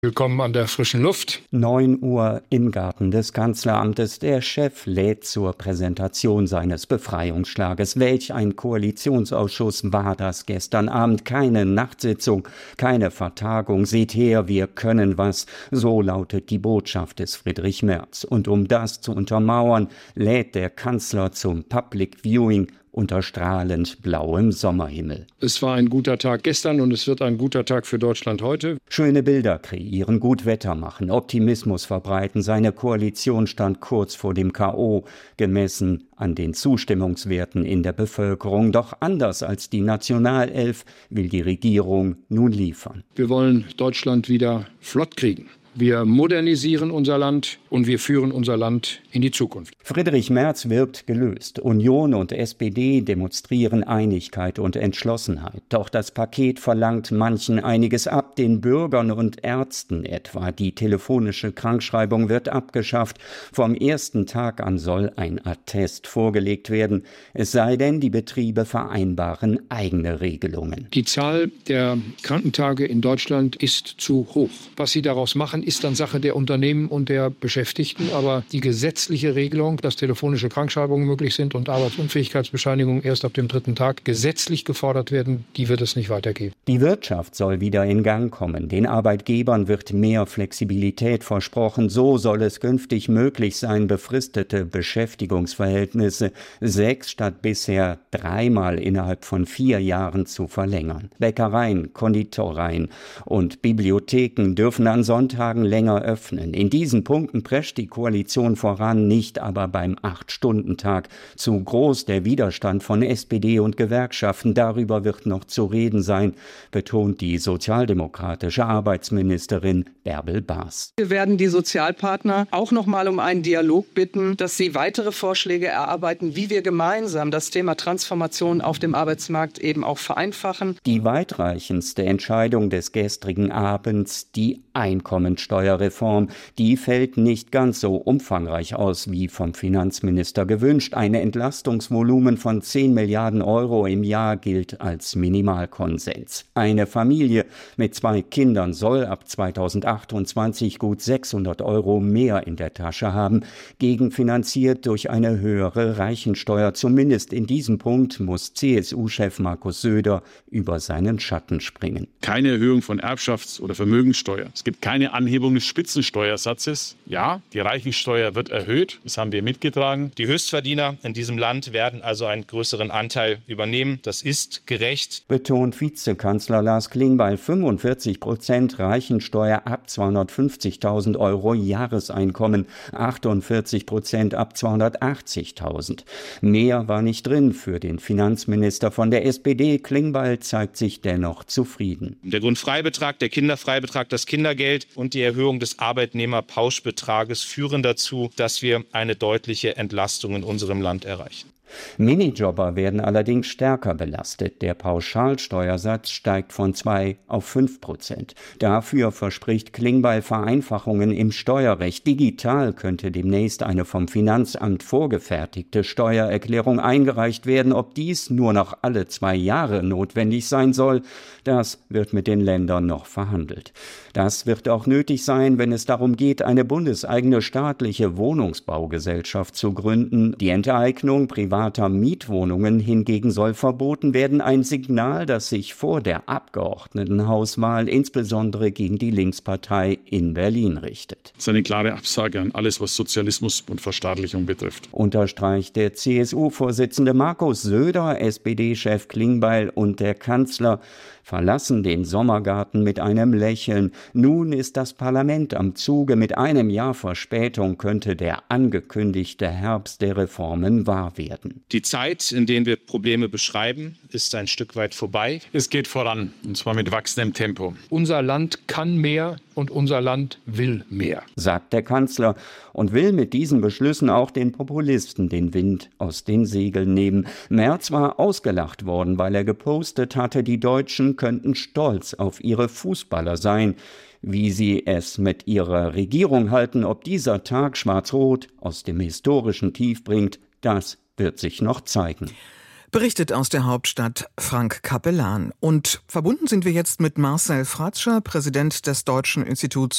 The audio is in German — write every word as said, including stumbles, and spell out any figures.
willkommen an der frischen Luft. neun Uhr im Garten des Kanzleramtes. Der Chef lädt zur Präsentation seines Befreiungsschlages. Welch ein Koalitionsausschuss war das gestern Abend. Keine Nachtsitzung, keine Vertagung. Seht her, wir können was. So lautet die Botschaft des Friedrich Merz. Und um das zu untermauern, lädt der Kanzler zum Public Viewing unter strahlend blauem Sommerhimmel. Es war ein guter Tag gestern und es wird ein guter Tag für Deutschland heute. Schöne Bilder kreieren, gut Wetter machen, Optimismus verbreiten. Seine Koalition stand kurz vor dem K O, gemessen an den Zustimmungswerten in der Bevölkerung. Doch anders als die Nationalelf will die Regierung nun liefern. Wir wollen Deutschland wieder flott kriegen. Wir modernisieren unser Land und wir führen unser Land in die Zukunft. Friedrich Merz wirkt gelöst. Union und S P D demonstrieren Einigkeit und Entschlossenheit. Doch das Paket verlangt manchen einiges ab, den Bürgern und Ärzten etwa. Die telefonische Krankschreibung wird abgeschafft. Vom ersten Tag an soll ein Attest vorgelegt werden. Es sei denn, die Betriebe vereinbaren eigene Regelungen. Die Zahl der Krankentage in Deutschland ist zu hoch. Was sie daraus machen, ist dann Sache der Unternehmen und der Beschäftigten. Aber die gesetzliche Regelung, dass telefonische Krankschreibungen möglich sind und Arbeitsunfähigkeitsbescheinigungen erst ab dem dritten Tag gesetzlich gefordert werden, die wird es nicht weitergeben. Die Wirtschaft soll wieder in Gang kommen. Den Arbeitgebern wird mehr Flexibilität versprochen. So soll es künftig möglich sein, befristete Beschäftigungsverhältnisse sechs statt bisher dreimal innerhalb von vier Jahren zu verlängern. Bäckereien, Konditoreien und Bibliotheken dürfen an Sonntagen länger öffnen. In diesen Punkten prescht die Koalition voran, nicht aber beim Acht-Stunden-Tag. Zu groß der Widerstand von S P D und Gewerkschaften. Darüber wird noch zu reden sein, betont die sozialdemokratische Arbeitsministerin Bärbel Baas. Wir werden die Sozialpartner auch noch mal um einen Dialog bitten, dass sie weitere Vorschläge erarbeiten, wie wir gemeinsam das Thema Transformation auf dem Arbeitsmarkt eben auch vereinfachen. Die weitreichendste Entscheidung des gestrigen Abends, die Einkommensteuerreform, die fällt nicht ganz so umfangreich aus wie vom Finanzminister gewünscht. Ein Entlastungsvolumen von zehn Milliarden Euro im Jahr gilt als Minimalkonsens. Eine Familie mit zwei Kindern soll ab zweitausendachtundzwanzig gut sechshundert Euro mehr in der Tasche haben, gegenfinanziert durch eine höhere Reichensteuer. Zumindest in diesem Punkt muss C S U-Chef Markus Söder über seinen Schatten springen. Keine Erhöhung von Erbschafts- oder Vermögenssteuer. Es gibt keine Anhebung des Spitzensteuersatzes. Ja, die Reichensteuer wird erhöht. Das haben wir mitgetragen. Die Höchstverdiener in diesem Land werden also einen größeren Anteil übernehmen. Das ist gerecht. Betont Vizekanzler Lars Klingbeil. fünfundvierzig Prozent Reichensteuer ab zweihundertfünfzigtausend Euro Jahreseinkommen. achtundvierzig Prozent ab zweihundertachtzigtausend. Mehr war nicht drin für den Finanzminister von der S P D. Klingbeil zeigt sich dennoch zufrieden. Der Grundfreibetrag, der Kinderfreibetrag, das Kindergeld und die Erhöhung des Arbeitnehmerpauschbetrages führen dazu, dass wir eine deutliche Entlastung in unserem Land erreichen. Minijobber werden allerdings stärker belastet. Der Pauschalsteuersatz steigt von zwei auf fünf Prozent. Dafür verspricht Klingbeil Vereinfachungen im Steuerrecht. Digital könnte demnächst eine vom Finanzamt vorgefertigte Steuererklärung eingereicht werden. Ob dies nur noch alle zwei Jahre notwendig sein soll, das wird mit den Ländern noch verhandelt. Das wird auch nötig sein, wenn es darum geht, eine bundeseigene staatliche Wohnungsbaugesellschaft zu gründen. Die Enteignung privater Mietwohnungen hingegen soll verboten werden. Ein Signal, das sich vor der Abgeordnetenhauswahl insbesondere gegen die Linkspartei in Berlin richtet. Das ist eine klare Absage an alles, was Sozialismus und Verstaatlichung betrifft. Unterstreicht der C S U-Vorsitzende Markus Söder, S P D-Chef Klingbeil und der Kanzler verlassen den Sommergarten mit einem Lächeln. Nun ist das Parlament am Zuge. Mit einem Jahr Verspätung könnte der angekündigte Herbst der Reformen wahr werden. Die Zeit, in der wir Probleme beschreiben, ist ein Stück weit vorbei. Es geht voran, und zwar mit wachsendem Tempo. Unser Land kann mehr und unser Land will mehr, sagt der Kanzler und will mit diesen Beschlüssen auch den Populisten den Wind aus den Segeln nehmen. Merz war ausgelacht worden, weil er gepostet hatte, die Deutschen könnten stolz auf ihre Fußballer sein. Wie sie es mit ihrer Regierung halten, ob dieser Tag Schwarz-Rot aus dem historischen Tief bringt, das wird sich noch zeigen. Berichtet aus der Hauptstadt Frank Capellan. Und verbunden sind wir jetzt mit Marcel Fratscher, Präsident des Deutschen Instituts